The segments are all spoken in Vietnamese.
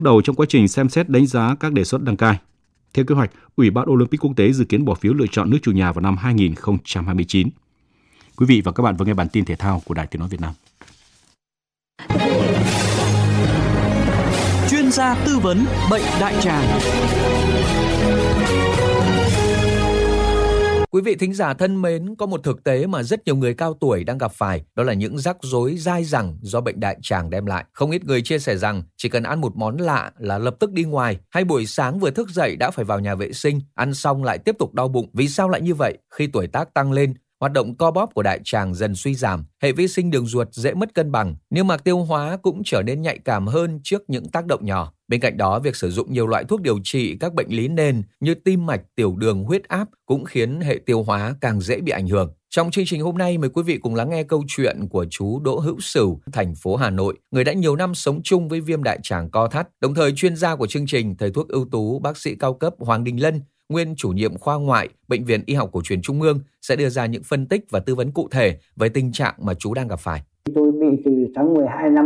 đầu trong quá trình xem xét đánh giá các đề xuất đăng cai. Theo kế hoạch, Ủy ban Olympic Quốc tế dự kiến bỏ phiếu lựa chọn nước chủ nhà vào năm 2029. Quý vị và các bạn vừa nghe bản tin thể thao của Đài Tiếng nói Việt Nam. Chuyên gia tư vấn bệnh đại tràng. Quý vị thính giả thân mến, có một thực tế mà rất nhiều người cao tuổi đang gặp phải, đó là những rắc rối dai dẳng do bệnh đại tràng đem lại. Không ít người chia sẻ rằng chỉ cần ăn một món lạ là lập tức đi ngoài, hay buổi sáng vừa thức dậy đã phải vào nhà vệ sinh, ăn xong lại tiếp tục đau bụng. Vì sao lại như vậy? Khi tuổi tác tăng lên, hoạt động co bóp của đại tràng dần suy giảm, hệ vi sinh đường ruột dễ mất cân bằng, niêm mạc tiêu hóa cũng trở nên nhạy cảm hơn trước những tác động nhỏ. Bên cạnh đó, việc sử dụng nhiều loại thuốc điều trị các bệnh lý nền như tim mạch, tiểu đường, huyết áp cũng khiến hệ tiêu hóa càng dễ bị ảnh hưởng. Trong chương trình hôm nay, mời quý vị cùng lắng nghe câu chuyện của chú Đỗ Hữu Sửu, thành phố Hà Nội, người đã nhiều năm sống chung với viêm đại tràng co thắt. Đồng thời, chuyên gia của chương trình, thầy thuốc ưu tú, bác sĩ cao cấp Hoàng Đình Lân, nguyên chủ nhiệm khoa ngoại Bệnh viện Y học Cổ truyền Trung ương sẽ đưa ra những phân tích và tư vấn cụ thể về tình trạng mà chú đang gặp phải. Tôi bị từ tháng 12 năm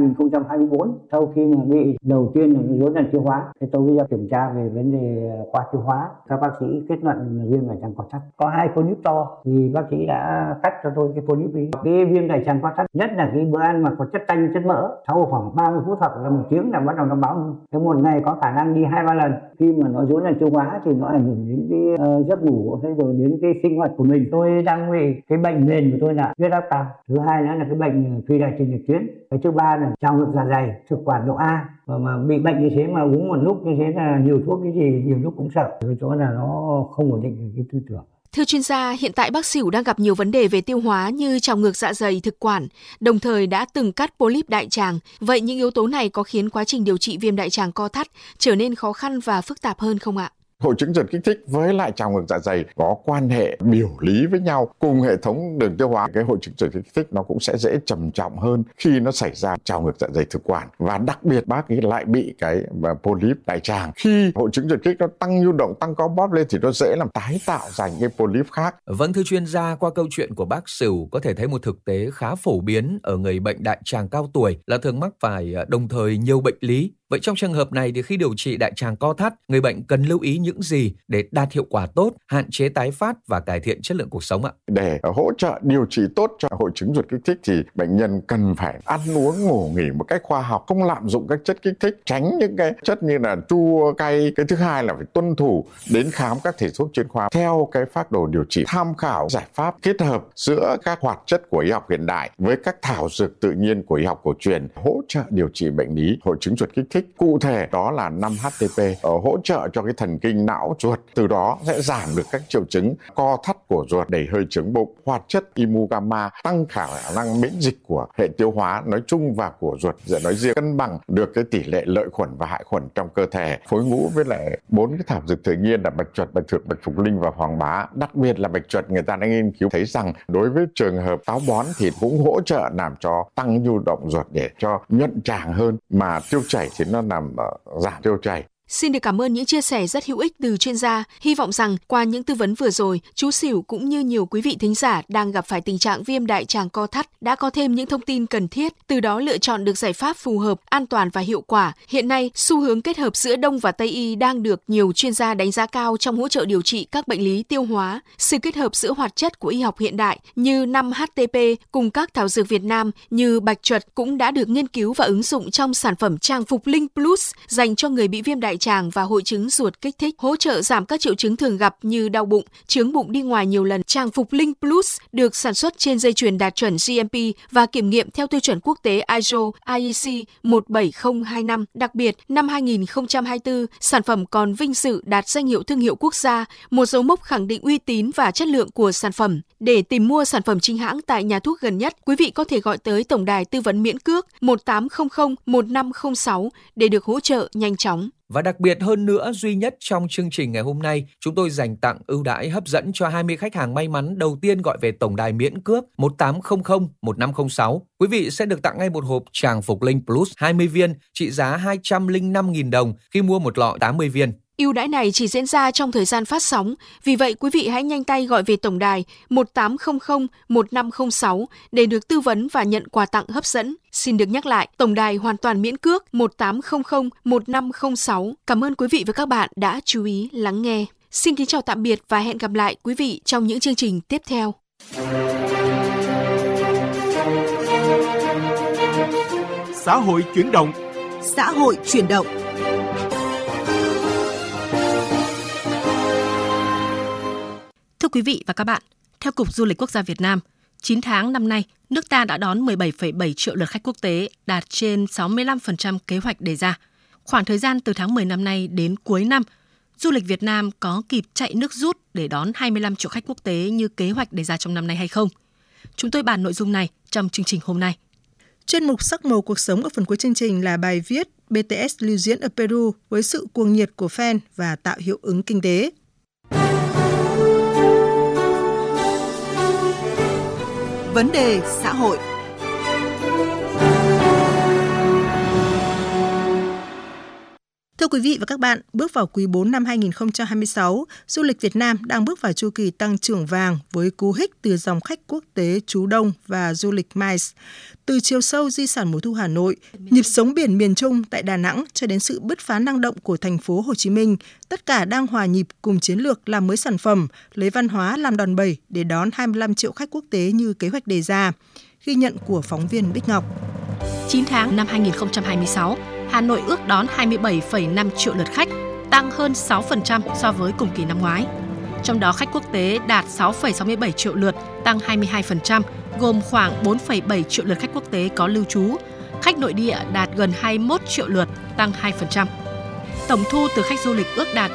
2024, sau khi mà bị đầu tiên là rối loạn tiêu hóa, thì tôi bây giờ kiểm tra về vấn đề qua tiêu hóa. Các bác sĩ kết luận là viêm đại tràng co thắt. Có 2 polyp to, thì bác sĩ đã cắt cho tôi cái polyp ấy. Cái viêm đại tràng co thắt, nhất là cái bữa ăn mà có chất tanh, chất mỡ, sau khoảng 30 phút hoặc là 1 tiếng là bắt đầu nó báo. Thế một ngày có khả năng đi 2-3 lần. Khi mà nó rối loạn tiêu hóa thì nó ảnh hưởng đến cái giấc ngủ, rồi đến cái sinh hoạt của mình. Tôi đang bị cái bệnh nền của tôi là huyết áp cao. Thứ hai nữa là cái bệnh phi đại tràng nhiệt tuyến. Cái thứ ba là trào ngược dạ dày, thực quản độ A. Mà bị bệnh như thế mà uống một lúc như thế là nhiều thuốc cái gì nhiều lúc cũng sợ. Cái chỗ là nó không ổn định cái tư tưởng. Thưa chuyên gia, hiện tại bác Sửu đang gặp nhiều vấn đề về tiêu hóa như trào ngược dạ dày, thực quản, đồng thời đã từng cắt polyp đại tràng. Vậy những yếu tố này có khiến quá trình điều trị viêm đại tràng co thắt trở nên khó khăn và phức tạp hơn không ạ? Hội chứng ruột kích thích với lại trào ngược dạ dày có quan hệ biểu lý với nhau, cùng hệ thống đường tiêu hóa. Cái hội chứng ruột kích thích nó cũng sẽ dễ trầm trọng hơn khi nó xảy ra trào ngược dạ dày, thực quản, và đặc biệt bác ấy lại bị cái polyp đại tràng. Khi hội chứng ruột kích nó tăng nhu động, tăng co bóp lên thì nó dễ làm tái tạo ra những cái polyp khác. Vâng, thưa chuyên gia, qua câu chuyện của bác Sửu có thể thấy một thực tế khá phổ biến ở người bệnh đại tràng cao tuổi là thường mắc phải đồng thời nhiều bệnh lý. Vậy trong trường hợp này thì khi điều trị đại tràng co thắt, người bệnh cần lưu ý những gì để đạt hiệu quả tốt, hạn chế tái phát và cải thiện chất lượng cuộc sống ạ? Để hỗ trợ điều trị tốt cho hội chứng ruột kích thích thì bệnh nhân cần phải ăn uống ngủ nghỉ một cách khoa học, không lạm dụng các chất kích thích, tránh những cái chất như là chua, cay. Cái thứ hai là phải tuân thủ đến khám các thầy thuốc chuyên khoa theo cái phác đồ điều trị, tham khảo giải pháp kết hợp giữa các hoạt chất của y học hiện đại với các thảo dược tự nhiên của y học cổ truyền, hỗ trợ điều trị bệnh lý hội chứng ruột kích thích. Cụ thể đó là 5-HTP hỗ trợ cho cái thần kinh não ruột, từ đó sẽ giảm được các triệu chứng co thắt của ruột, đầy hơi chướng bụng. Hoạt chất Imugamma tăng khả năng miễn dịch của hệ tiêu hóa nói chung và của ruột nói riêng, cân bằng được cái tỷ lệ lợi khuẩn và hại khuẩn trong cơ thể. Phối ngũ với lại 4 cái thảo dược tự nhiên là bạch chuột, bạch thược, bạch phục linh và hoàng bá. Đặc biệt là bạch chuột, người ta đã nghiên cứu thấy rằng đối với trường hợp táo bón thì cũng hỗ trợ làm cho tăng nhu động ruột để cho nhuận tràng hơn, mà tiêu chảy thì nó làm giảm tiêu chảy. Xin được cảm ơn những chia sẻ rất hữu ích từ chuyên gia. Hy vọng rằng qua những tư vấn vừa rồi, chú Sửu cũng như nhiều quý vị thính giả đang gặp phải tình trạng viêm đại tràng co thắt đã có thêm những thông tin cần thiết, từ đó lựa chọn được giải pháp phù hợp, an toàn và hiệu quả. Hiện nay, xu hướng kết hợp giữa Đông và Tây y đang được nhiều chuyên gia đánh giá cao trong hỗ trợ điều trị các bệnh lý tiêu hóa. Sự kết hợp giữa hoạt chất của y học hiện đại như 5-HTP cùng các thảo dược Việt Nam như bạch chuột cũng đã được nghiên cứu và ứng dụng trong sản phẩm Tràng Phục Linh Plus dành cho người bị viêm đại tràng và hội chứng ruột kích thích, hỗ trợ giảm các triệu chứng thường gặp như đau bụng, chướng bụng đi ngoài nhiều lần. Tràng Phục Linh Plus được sản xuất trên dây chuyền đạt chuẩn GMP và kiểm nghiệm theo tiêu chuẩn quốc tế ISO IEC 17025. Đặc biệt, năm 2024, sản phẩm còn vinh dự đạt danh hiệu thương hiệu quốc gia, một dấu mốc khẳng định uy tín và chất lượng của sản phẩm. Để tìm mua sản phẩm chính hãng tại nhà thuốc gần nhất, quý vị có thể gọi tới tổng đài tư vấn miễn cước 1800 1506 để được hỗ trợ nhanh chóng. Và đặc biệt hơn nữa, duy nhất trong chương trình ngày hôm nay, chúng tôi dành tặng ưu đãi hấp dẫn cho 20 khách hàng may mắn đầu tiên gọi về tổng đài miễn cước 1800 1506. Quý vị sẽ được tặng ngay một hộp Tràng Phục Linh Plus 20 viên trị giá 205.000 đồng khi mua một lọ 80 viên. Ưu đãi này chỉ diễn ra trong thời gian phát sóng, vì vậy quý vị hãy nhanh tay gọi về tổng đài 1800 1506 để được tư vấn và nhận quà tặng hấp dẫn. Xin được nhắc lại, tổng đài hoàn toàn miễn cước 1800 1506. Cảm ơn quý vị và các bạn đã chú ý lắng nghe. Xin kính chào tạm biệt và hẹn gặp lại quý vị trong những chương trình tiếp theo. Xã hội chuyển động. Xã hội chuyển động. Thưa quý vị và các bạn, theo Cục Du lịch Quốc gia Việt Nam, 9 tháng năm nay, nước ta đã đón 17,7 triệu lượt khách quốc tế, đạt trên 65% kế hoạch đề ra. Khoảng thời gian từ tháng 10 năm nay đến cuối năm, du lịch Việt Nam có kịp chạy nước rút để đón 25 triệu khách quốc tế như kế hoạch đề ra trong năm nay hay không? Chúng tôi bàn nội dung này trong chương trình hôm nay. Chuyên mục Sắc màu cuộc sống ở phần cuối chương trình là bài viết BTS lưu diễn ở Peru với sự cuồng nhiệt của fan và tạo hiệu ứng kinh tế. Vấn đề xã hội. Thưa quý vị và các bạn, bước vào quý 4 năm 2026, du lịch Việt Nam đang bước vào chu kỳ tăng trưởng vàng với cú hích từ dòng khách quốc tế trú đông và du lịch MICE. Từ chiều sâu di sản mùa thu Hà Nội, nhịp sống biển miền Trung tại Đà Nẵng cho đến sự bứt phá năng động của thành phố Hồ Chí Minh, tất cả đang hòa nhịp cùng chiến lược làm mới sản phẩm, lấy văn hóa làm đòn bẩy để đón 25 triệu khách quốc tế như kế hoạch đề ra. Ghi nhận của phóng viên Bích Ngọc. 9 tháng năm 2026, Hà Nội ước đón 27,5 triệu lượt khách, tăng hơn 6% so với cùng kỳ năm ngoái. Trong đó khách quốc tế đạt 6,67 triệu lượt, tăng 22%, gồm khoảng 4,7 triệu lượt khách quốc tế có lưu trú. Khách nội địa đạt gần 21 triệu lượt, tăng 2%. Tổng thu từ khách du lịch ước đạt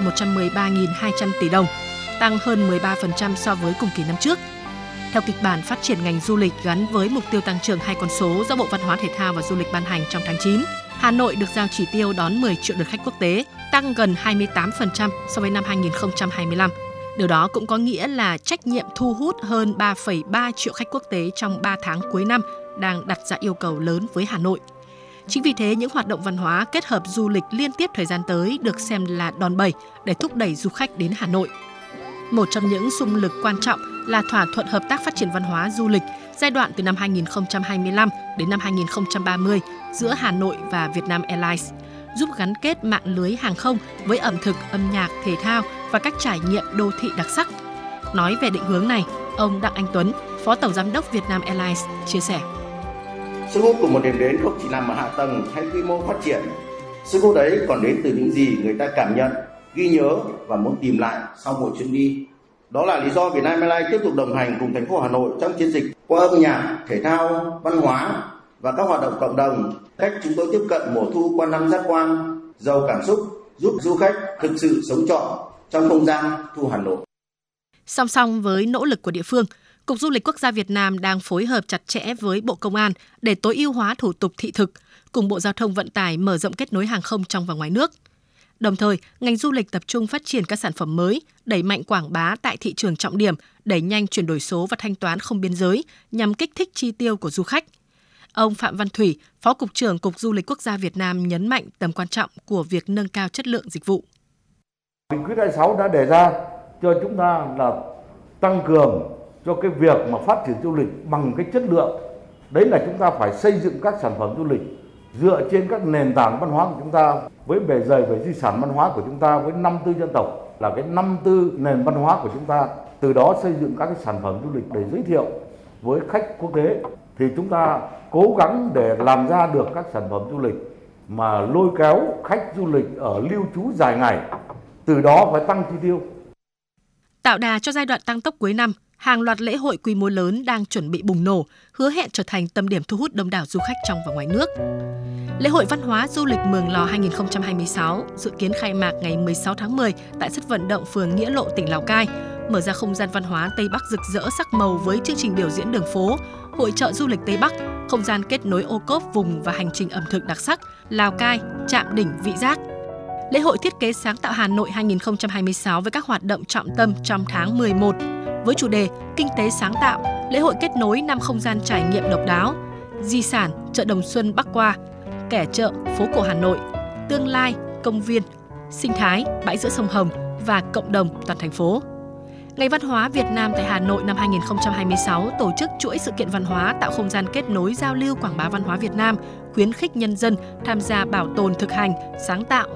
113.200 tỷ đồng, tăng hơn 13% so với cùng kỳ năm trước. Theo kịch bản phát triển ngành du lịch gắn với mục tiêu tăng trưởng 2 con số do Bộ Văn hóa Thể thao và Du lịch ban hành trong tháng 9, Hà Nội được giao chỉ tiêu đón 10 triệu lượt khách quốc tế, tăng gần 28% so với năm 2025. Điều đó cũng có nghĩa là trách nhiệm thu hút hơn 3,3 triệu khách quốc tế trong 3 tháng cuối năm đang đặt ra yêu cầu lớn với Hà Nội. Chính vì thế, những hoạt động văn hóa kết hợp du lịch liên tiếp thời gian tới được xem là đòn bẩy để thúc đẩy du khách đến Hà Nội. Một trong những xung lực quan trọng là thỏa thuận hợp tác phát triển văn hóa du lịch giai đoạn từ năm 2025 đến năm 2030 giữa Hà Nội và Vietnam Airlines, giúp gắn kết mạng lưới hàng không với ẩm thực, âm nhạc, thể thao và các trải nghiệm đô thị đặc sắc. Nói về định hướng này, ông Đặng Anh Tuấn, Phó Tổng Giám đốc Vietnam Airlines, chia sẻ. Sức hút của một điểm đến không chỉ nằm ở hạ tầng hay quy mô phát triển. Sức hút ấy còn đến từ những gì người ta cảm nhận, ghi nhớ và muốn tìm lại sau mỗi chuyến đi. Đó là lý do Vietnam Airlines tiếp tục đồng hành cùng thành phố Hà Nội trong chiến dịch qua âm nhạc, thể thao, văn hóa và các hoạt động cộng đồng. Cách chúng tôi tiếp cận mùa thu qua năm Giác Quan, giàu cảm xúc, giúp du khách thực sự sống trọn trong không gian thu Hà Nội. Song song với nỗ lực của địa phương, Cục Du lịch Quốc gia Việt Nam đang phối hợp chặt chẽ với Bộ Công an để tối ưu hóa thủ tục thị thực, cùng Bộ Giao thông Vận tải mở rộng kết nối hàng không trong và ngoài nước. Đồng thời, ngành du lịch tập trung phát triển các sản phẩm mới, đẩy mạnh quảng bá tại thị trường trọng điểm, đẩy nhanh chuyển đổi số và thanh toán không biên giới nhằm kích thích chi tiêu của du khách. Ông Phạm Văn Thủy, Phó Cục trưởng Cục Du lịch Quốc gia Việt Nam nhấn mạnh tầm quan trọng của việc nâng cao chất lượng dịch vụ. Nghị quyết 26 đã đề ra cho chúng ta là tăng cường cho cái việc mà phát triển du lịch bằng cái chất lượng. Đấy là chúng ta phải xây dựng các sản phẩm du lịch dựa trên các nền tảng văn hóa của chúng ta, với bề dày về di sản văn hóa của chúng ta, với 54 dân tộc là cái 54 nền văn hóa của chúng ta. Từ đó xây dựng các cái sản phẩm du lịch để giới thiệu với khách quốc tế, thì chúng ta cố gắng để làm ra được các sản phẩm du lịch mà lôi kéo khách du lịch ở lưu trú dài ngày, từ đó phải tăng chi tiêu. Tạo đà cho giai đoạn tăng tốc cuối năm, hàng loạt lễ hội quy mô lớn đang chuẩn bị bùng nổ, hứa hẹn trở thành tâm điểm thu hút đông đảo du khách trong và ngoài nước. Lễ hội văn hóa du lịch Mường Lò 2026 dự kiến khai mạc ngày 16 tháng 10 tại sân vận động phường Nghĩa Lộ, tỉnh Lào Cai, mở ra không gian văn hóa Tây Bắc rực rỡ sắc màu với chương trình biểu diễn đường phố, hội chợ du lịch Tây Bắc, không gian kết nối ô cốp vùng và hành trình ẩm thực đặc sắc Lào Cai, Trạm đỉnh Vị Giác. Lễ hội thiết kế sáng tạo Hà Nội 2026 với các hoạt động trọng tâm trong tháng 11 với chủ đề Kinh tế sáng tạo, lễ hội kết nối 5 không gian trải nghiệm độc đáo, di sản, chợ Đồng Xuân Bắc Qua, kẻ chợ, phố cổ Hà Nội, tương lai, công viên, sinh thái, bãi giữa sông Hồng và cộng đồng toàn thành phố. Ngày Văn hóa Việt Nam tại Hà Nội năm 2026 tổ chức chuỗi sự kiện văn hóa tạo không gian kết nối giao lưu quảng bá văn hóa Việt Nam, khuyến khích nhân dân tham gia bảo tồn thực hành, sáng tạo